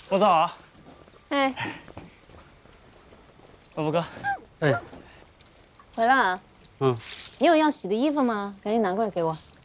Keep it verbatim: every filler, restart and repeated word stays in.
我走啊。 哎， 伯伯哥， 哎， 回来啊？ 嗯， 你有要洗的衣服吗？赶紧拿过来给我。